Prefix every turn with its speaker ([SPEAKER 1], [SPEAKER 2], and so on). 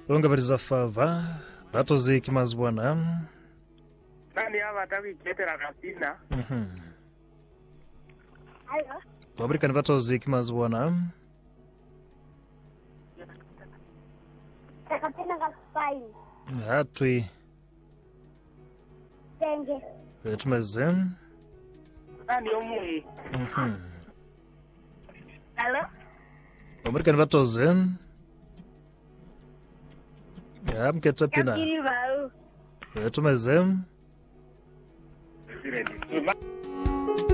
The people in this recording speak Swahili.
[SPEAKER 1] Unga bariza fava. Batozi kimazbwana.
[SPEAKER 2] Nani hapa tawi kietera kasina.
[SPEAKER 3] Hello.
[SPEAKER 1] Wabrika ni batozi kimazbwana.
[SPEAKER 3] Takapina kaspai.
[SPEAKER 1] Hatui.
[SPEAKER 3] Tenge.
[SPEAKER 1] Tumezem.
[SPEAKER 2] Nani omui.
[SPEAKER 3] Hello.
[SPEAKER 1] Wabrika ni batozi. Ya mketa pina.
[SPEAKER 3] Kiri bau.
[SPEAKER 1] Tumezem.
[SPEAKER 2] Sireni.